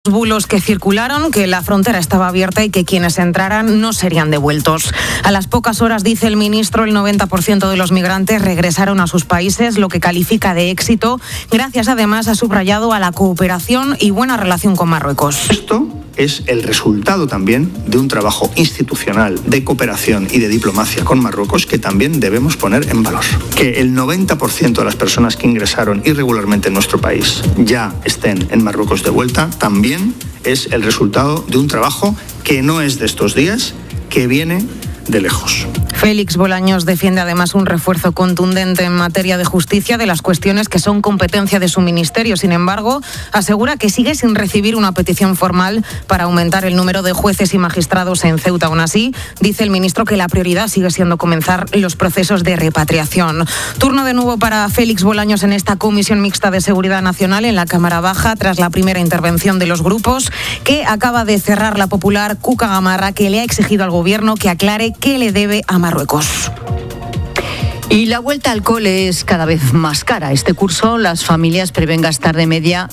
bulos que circularon, que la frontera estaba abierta y que quienes entraran no serían devueltos. A las pocas horas, dice el ministro, el 90% de los migrantes regresaron a sus países, lo que califica de éxito, gracias además, ha subrayado, a la cooperación y buena relación con Marruecos. Esto es el resultado también de un trabajo institucional de cooperación y de diplomacia con Marruecos que también debemos poner en valor. Que el 90% de las personas que ingresaron irregularmente en nuestro país ya estén en Marruecos de vuelta también es el resultado de un trabajo que no es de estos días, que viene de lejos. Félix Bolaños defiende además un refuerzo contundente en materia de justicia de las cuestiones que son competencia de su ministerio. Sin embargo, asegura que sigue sin recibir una petición formal para aumentar el número de jueces y magistrados en Ceuta. Aún así, dice el ministro que la prioridad sigue siendo comenzar los procesos de repatriación. Turno de nuevo para Félix Bolaños en esta Comisión Mixta de Seguridad Nacional en la Cámara Baja, tras la primera intervención de los grupos que acaba de cerrar la popular Cuca Gamarra, que le ha exigido al gobierno que aclare qué le debe a Marruecos. Y la vuelta al cole es cada vez más cara. Este curso las familias prevén gastar de media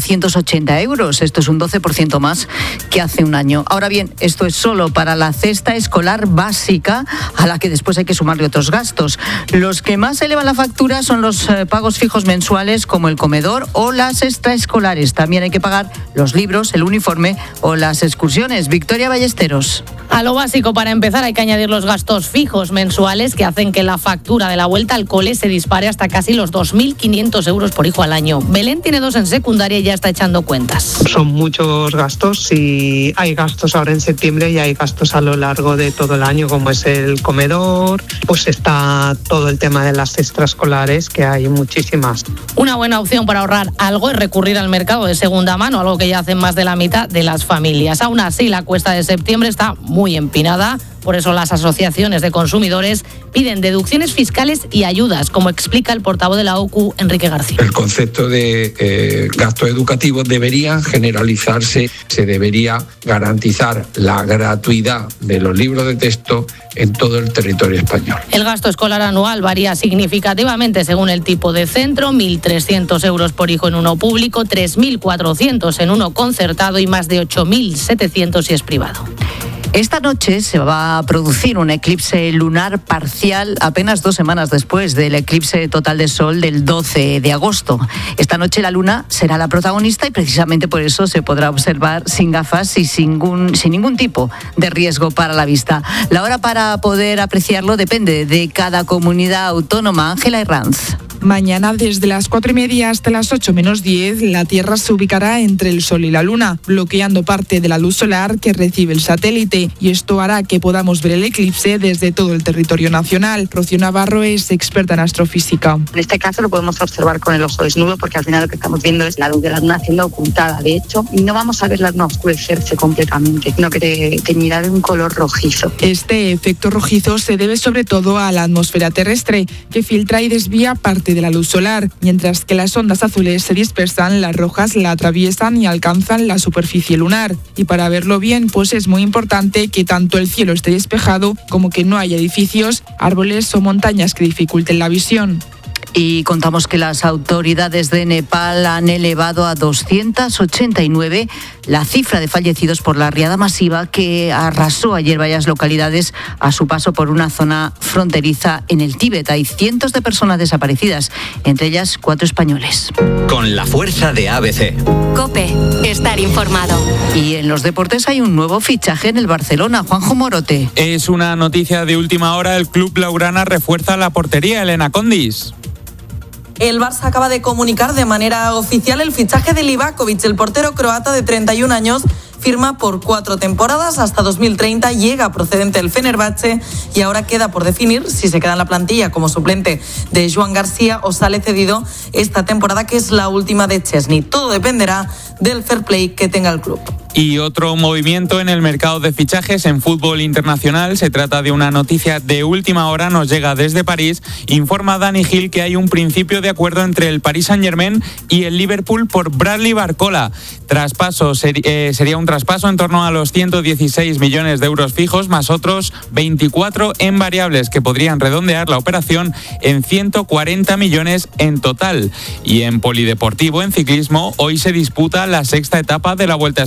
480 euros. Esto es un 12% más que hace un año. Ahora bien, esto es solo para la cesta escolar básica, a la que después hay que sumarle otros gastos. Los que más elevan la factura son los pagos fijos mensuales, como el comedor o las extraescolares. También hay que pagar los libros, el uniforme o las excursiones. Victoria Ballesteros. A lo básico, para empezar, hay que añadir los gastos fijos mensuales que hacen que la factura de la vuelta al cole se dispare hasta casi los 2.500 euros por hijo al año. Belén tiene 2 en secundaria y ya está echando cuentas. Son muchos gastos y hay gastos ahora en septiembre y hay gastos a lo largo de todo el año, como es el comedor, pues está todo el tema de las extraescolares, que hay muchísimas. Una buena opción para ahorrar algo es recurrir al mercado de segunda mano, algo que ya hacen más de la mitad de las familias. Aún así, la cuesta de septiembre está muy empinada. Por eso las asociaciones de consumidores piden deducciones fiscales y ayudas, como explica el portavoz de la OCU, Enrique García. El concepto de gastos educativos debería generalizarse, se debería garantizar la gratuidad de los libros de texto en todo el territorio español. El gasto escolar anual varía significativamente según el tipo de centro: 1.300 euros por hijo en uno público, 3.400 en uno concertado y más de 8.700 si es privado. Esta noche se va a producir un eclipse lunar parcial apenas 2 semanas después del eclipse total de sol del 12 de agosto. Esta noche la luna será la protagonista y precisamente por eso se podrá observar sin gafas y sin ningún tipo de riesgo para la vista. La hora para poder apreciarlo depende de cada comunidad autónoma. Ángela Herranz. Mañana, desde las 4:30 hasta las 8 menos 10, la Tierra se ubicará entre el Sol y la Luna, bloqueando parte de la luz solar que recibe el satélite, y esto hará que podamos ver el eclipse desde todo el territorio nacional. Rocío Navarro es experta en astrofísica. En este caso lo podemos observar con el ojo desnudo, porque al final lo que estamos viendo es la luz de la Luna siendo ocultada. De hecho, no vamos a ver la Luna oscurecerse completamente, sino que teñirá de un color rojizo. Este efecto rojizo se debe sobre todo a la atmósfera terrestre, que filtra y desvía parte de la luz solar. Mientras que las ondas azules se dispersan, las rojas la atraviesan y alcanzan la superficie lunar. Y para verlo bien, pues es muy importante que tanto el cielo esté despejado como que no haya edificios, árboles o montañas que dificulten la visión. Y contamos que las autoridades de Nepal han elevado a 289 la cifra de fallecidos por la riada masiva que arrasó ayer varias localidades a su paso por una zona fronteriza en el Tíbet. Hay cientos de personas desaparecidas, entre ellas 4 españoles. Con la fuerza de ABC. COPE, estar informado. Y en los deportes hay un nuevo fichaje en el Barcelona. Juanjo Morote. Es una noticia de última hora. El club blaugrana refuerza la portería. Elena Condis. El Barça acaba de comunicar de manera oficial el fichaje de Livakovic. El portero croata de 31 años firma por 4 temporadas hasta 2030, llega procedente del Fenerbahce y ahora queda por definir si se queda en la plantilla como suplente de Joan García o sale cedido esta temporada, que es la última de Chesney. Todo dependerá del fair play que tenga el club. Y otro movimiento en el mercado de fichajes en fútbol internacional. Se trata de una noticia de última hora, nos llega desde París. Informa Dani Gil que hay un principio de acuerdo entre el Paris Saint-Germain y el Liverpool por Bradley Barcola. Sería un traspaso en torno a los 116 millones de euros fijos, más otros 24 en variables, que podrían redondear la operación en 140 millones en total. Y en polideportivo, en ciclismo, hoy se disputa la sexta etapa de la Vuelta